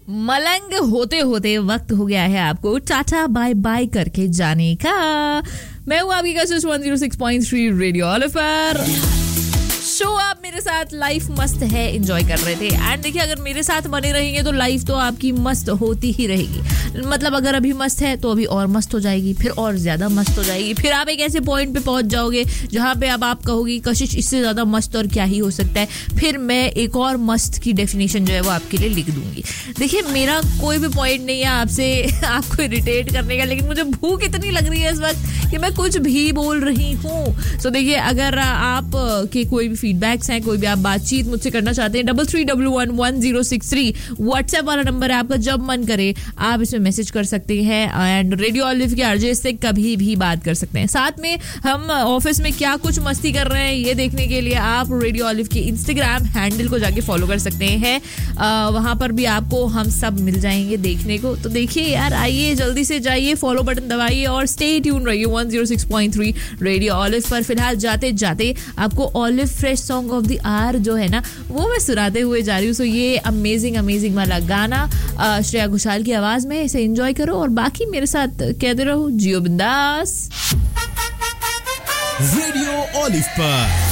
मलंग होते होते वक्त हो गया है आपको टाटा बाय बाय करके जाने का। मैं हूँ आपकी कशिश 106.3 रेडियो ऑलिवर। शो आप मेरे साथ, लाइफ मस्त है, एंजॉय कर रहे थे। एंड देखिए, अगर मेरे साथ बने रहेंगे तो लाइफ तो आपकी मस्त होती ही रहेगी। मतलब अगर अभी मस्त है तो अभी और मस्त हो जाएगी, फिर और ज्यादा मस्त हो जाएगी, फिर आप एक ऐसे पॉइंट पे पहुंच जाओगे जहां पे अब आप कहोगी कशिश इससे ज्यादा मस्त और क्या ही हो सकता है। फिर मैं एक और मस्त की डेफिनेशन जो है वो आपके लिए लिख दूंगी। देखिए, मेरा कोई भी पॉइंट नहीं है आपसे आपको इरिटेट करने का, लेकिन मुझे भूख इतनी लग रही है इस वक्त कि मैं कुछ भी बोल रही हूँ। सो देखिए, अगर आप के कोई भी फीडबैक्स हैं, कोई भी आप बातचीत मुझसे करना चाहते हैं, 33111063 व्हाट्सएप वाला नंबर है आपका। जब मन करे आप इसमें मैसेज कर सकते हैं एंड रेडियो ऑलिव के आरजे से कभी भी बात कर सकते हैं। साथ में हम ऑफिस में क्या कुछ मस्ती कर रहे हैं ये देखने के लिए आप रेडियो ऑलिव के इंस्टाग्राम हैंडल को जाके फॉलो कर सकते हैं। वहां पर भी आपको हम सब मिल जाएंगे देखने को। तो देखिए यार, आइए जल्दी से जाइए, फॉलो बटन दबाइए और स्टे ट्यून रहिए 106.3 रेडियो ऑलिव पर। फिलहाल जाते जाते आपको olive fresh song of the our जो है ना वो मैं सुनाते हुए जा रही हूँ। सो ये अमेजिंग वाला गाना श्रेया घोषाल की आवाज में, इसे एंजॉय करो और बाकी मेरे साथ कहते रहो जियो बिंदास। रेडियो ऑलिव पर